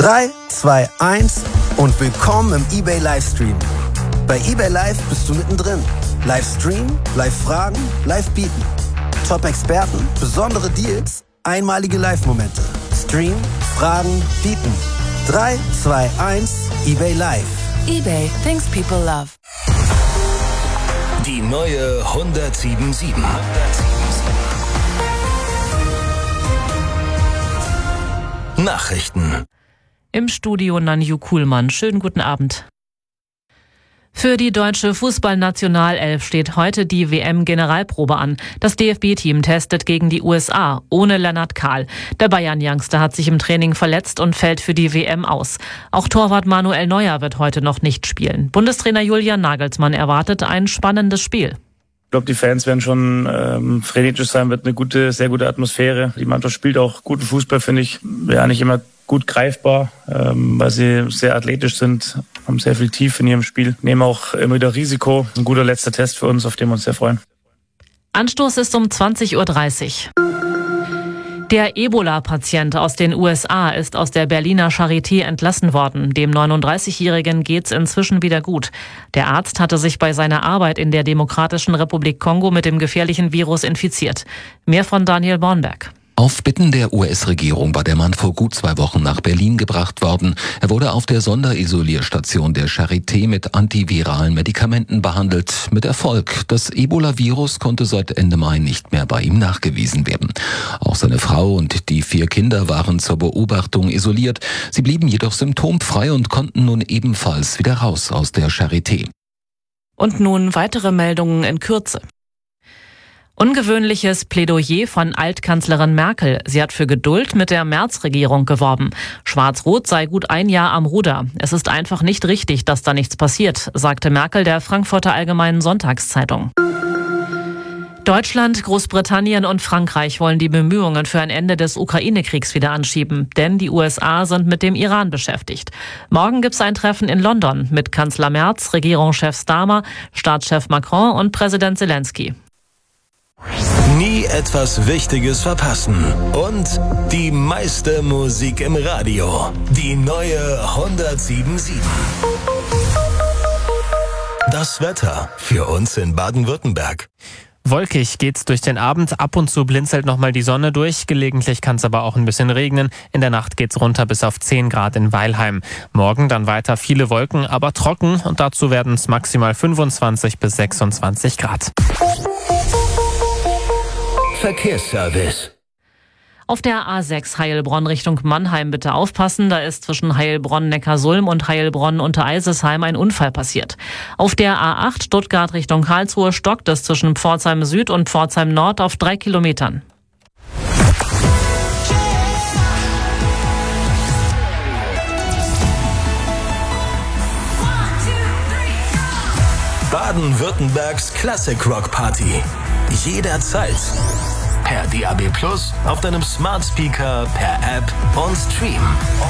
3, 2, 1 und willkommen im eBay Livestream. Bei eBay Live bist du mittendrin. Live streamen, live fragen, live bieten. Top-Experten, besondere Deals, einmalige Live-Momente. Stream, fragen, bieten. 3, 2, 1, eBay Live. eBay, things people love. Die neue 107.7. Nachrichten. Im Studio Nanju Kuhlmann. Schönen guten Abend. Für die deutsche Fußballnationalelf steht heute die WM-Generalprobe an. Das DFB-Team testet gegen die USA ohne Lennart Kahl. Der Bayern-Youngster hat sich im Training verletzt und fällt für die WM aus. Auch Torwart Manuel Neuer wird heute noch nicht spielen. Bundestrainer Julian Nagelsmann erwartet ein spannendes Spiel. Ich glaube, die Fans werden schon frenetisch sein, wird eine sehr gute Atmosphäre. Die Mannschaft spielt auch guten Fußball, finde ich. Ja, nicht immer gut greifbar, weil sie sehr athletisch sind, haben sehr viel Tiefe in ihrem Spiel, nehmen auch immer wieder Risiko. Ein guter letzter Test für uns, auf den wir uns sehr freuen. Anstoß ist um 20.30 Uhr. Der Ebola-Patient aus den USA ist aus der Berliner Charité entlassen worden. Dem 39-Jährigen geht's inzwischen wieder gut. Der Arzt hatte sich bei seiner Arbeit in der Demokratischen Republik Kongo mit dem gefährlichen Virus infiziert. Mehr von Daniel Bornberg. Auf Bitten der US-Regierung war der Mann vor gut 2 Wochen nach Berlin gebracht worden. Er wurde auf der Sonderisolierstation der Charité mit antiviralen Medikamenten behandelt. Mit Erfolg. Das Ebola-Virus konnte seit Ende Mai nicht mehr bei ihm nachgewiesen werden. Auch seine Frau und die 4 Kinder waren zur Beobachtung isoliert. Sie blieben jedoch symptomfrei und konnten nun ebenfalls wieder raus aus der Charité. Und nun weitere Meldungen in Kürze. Ungewöhnliches Plädoyer von Altkanzlerin Merkel. Sie hat für Geduld mit der Merz-Regierung geworben. Schwarz-Rot sei gut 1 Jahr am Ruder. Es ist einfach nicht richtig, dass da nichts passiert, sagte Merkel der Frankfurter Allgemeinen Sonntagszeitung. Deutschland, Großbritannien und Frankreich wollen die Bemühungen für ein Ende des Ukraine-Kriegs wieder anschieben, denn die USA sind mit dem Iran beschäftigt. Morgen gibt's ein Treffen in London mit Kanzler Merz, Regierungschef Starmer, Staatschef Macron und Präsident Zelensky. Nie etwas Wichtiges verpassen. Und die meiste Musik im Radio. Die neue 107.7. Das Wetter für uns in Baden-Württemberg. Wolkig geht's durch den Abend, ab und zu blinzelt nochmal die Sonne durch, gelegentlich kann es aber auch ein bisschen regnen. In der Nacht geht's runter bis auf 10 Grad in Weilheim. Morgen dann weiter viele Wolken, aber trocken und dazu werden es maximal 25 bis 26 Grad. Verkehrsservice. Auf der A6 Heilbronn Richtung Mannheim bitte aufpassen, da ist zwischen Heilbronn-Neckarsulm und Heilbronn-Untereisesheim ein Unfall passiert. Auf der A8 Stuttgart Richtung Karlsruhe stockt es zwischen Pforzheim Süd und Pforzheim Nord auf 3 Kilometern. Baden-Württembergs Classic Rock Party. Jederzeit. Per DAB+, auf deinem Smart Speaker, per App und Stream.